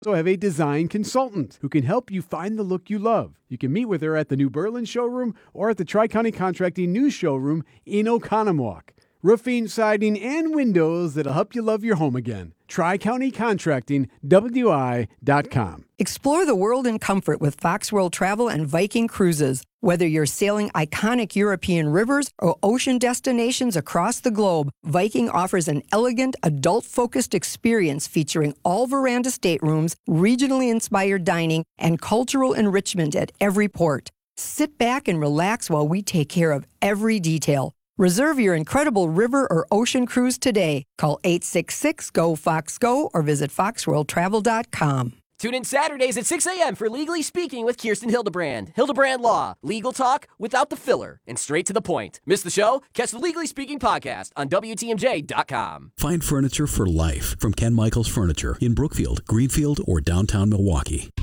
also have a design consultant who can help you find the look you love. You can meet with her at the New Berlin showroom or at the Tri-County Contracting News showroom in Oconomowoc. Roofing, siding, and windows that'll help you love your home again. Tri-County Contracting, WI.com. Explore the world in comfort with Fox World Travel and Viking Cruises. Whether you're sailing iconic European rivers or ocean destinations across the globe, Viking offers an elegant, adult-focused experience featuring all veranda staterooms, regionally inspired dining, and cultural enrichment at every port. Sit back and relax while we take care of every detail. Reserve your incredible river or ocean cruise today. Call 866-GO-FOX-GO or visit foxworldtravel.com. Tune in Saturdays at 6 a.m. for Legally Speaking with Kirsten Hildebrand. Hildebrand Law. Legal talk without the filler and straight to the point. Miss the show? Catch the Legally Speaking podcast on WTMJ.com. Find furniture for life from Ken Michaels Furniture in Brookfield, Greenfield, or downtown Milwaukee.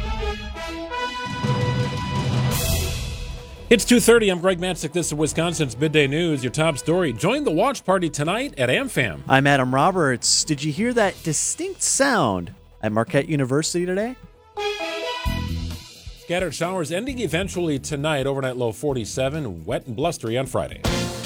It's 2:30. I'm Greg Matzik. This is Wisconsin's Midday News. Your top story. Join the watch party tonight at AmFam. I'm Adam Roberts. Did you hear that distinct sound at Marquette University today? Scattered showers ending eventually tonight. Overnight low 47. Wet and blustery on Friday.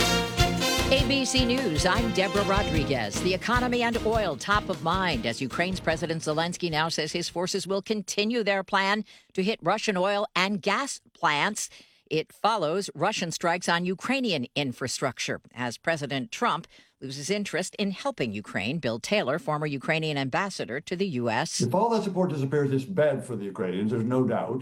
ABC News, I'm Deborah Rodriguez. The economy and oil top of mind as Ukraine's President Zelensky now says his forces will continue their plan to hit Russian oil and gas plants. It follows Russian strikes on Ukrainian infrastructure as President Trump loses interest in helping Ukraine. Bill Taylor, former Ukrainian ambassador to the U.S. If all that support disappears, it's bad for the Ukrainians, there's no doubt.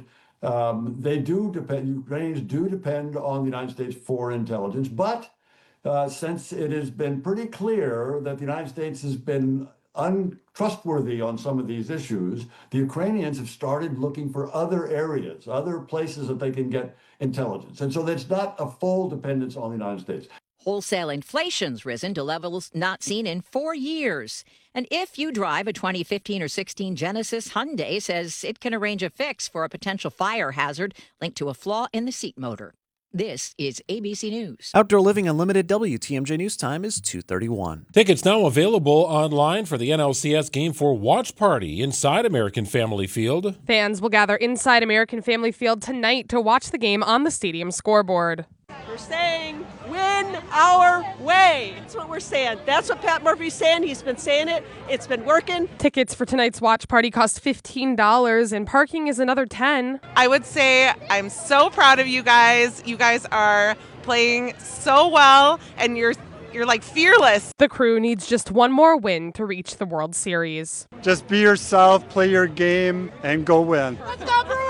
Ukrainians do depend on the United States for intelligence, but since it has been pretty clear that the United States has been untrustworthy on some of these issues, the Ukrainians have started looking for other areas, other places that they can get intelligence. And so it's not a full dependence on the United States. Wholesale inflation's risen to levels not seen in 4 years. And if you drive a 2015 or 16 Genesis, Hyundai says it can arrange a fix for a potential fire hazard linked to a flaw in the seat motor. This is ABC News. Outdoor Living Unlimited WTMJ News time is 2:31. Tickets now available online for the NLCS Game 4 watch party inside American Family Field. Fans will gather inside American Family Field tonight to watch the game on the stadium scoreboard. We're saying, win our way. That's what we're saying. That's what Pat Murphy's saying. He's been saying it. It's been working. Tickets for tonight's watch party cost $15, and parking is another $10. I would say I'm so proud of you guys. You guys are playing so well, and you're like fearless. The crew needs just one more win to reach the World Series. Just be yourself, play your game, and go win. Let's go Bruins!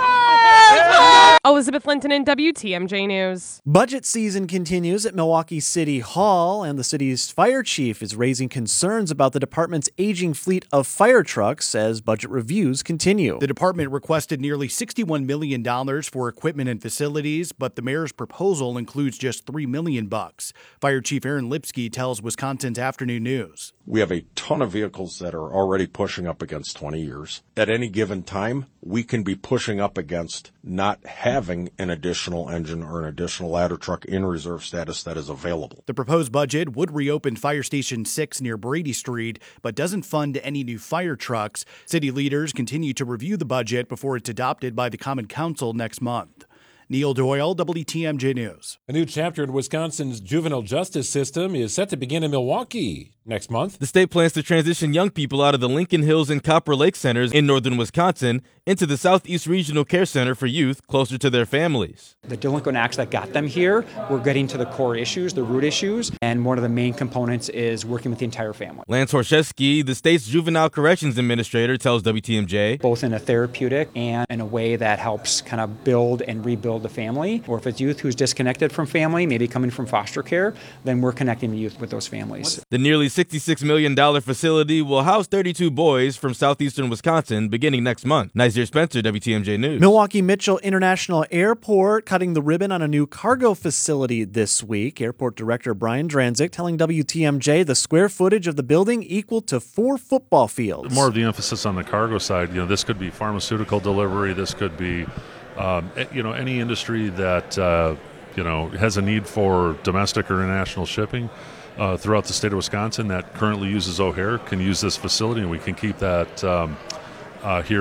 Elizabeth Linton in WTMJ News. Budget season continues at Milwaukee City Hall, and the city's fire chief is raising concerns about the department's aging fleet of fire trucks as budget reviews continue. The department requested nearly $61 million for equipment and facilities, but the mayor's proposal includes just $3 million. Fire Chief Aaron Lipsky tells Wisconsin's Afternoon News. We have a ton of vehicles that are already pushing up against 20 years. At any given time, we can be pushing up against not having an additional engine or an additional ladder truck in reserve status that is available. The proposed budget would reopen Fire Station 6 near Brady Street, but doesn't fund any new fire trucks. City leaders continue to review the budget before it's adopted by the Common Council next month. Neil Doyle, WTMJ News. A new chapter in Wisconsin's juvenile justice system is set to begin in Milwaukee next month. The state plans to transition young people out of the Lincoln Hills and Copper Lake centers in northern Wisconsin into the Southeast Regional Care Center for youth closer to their families. The delinquent acts that got them here, we're getting to the core issues, the root issues, and one of the main components is working with the entire family. Lance Horshevsky, the state's juvenile corrections administrator, tells WTMJ. Both in a therapeutic and in a way that helps kind of build and rebuild the family, or if it's youth who's disconnected from family, maybe coming from foster care, then we're connecting the youth with those families. The nearly $66 million facility will house 32 boys from southeastern Wisconsin beginning next month. Nazir Spencer, WTMJ News. Milwaukee Mitchell International Airport cutting the ribbon on a new cargo facility this week. Airport Director Brian Dranzik telling WTMJ the square footage of the building equal to 4 football fields. More of the emphasis on the cargo side. This could be pharmaceutical delivery. This could be any industry that has a need for domestic or international shipping throughout the state of Wisconsin that currently uses O'Hare can use this facility, and we can keep that here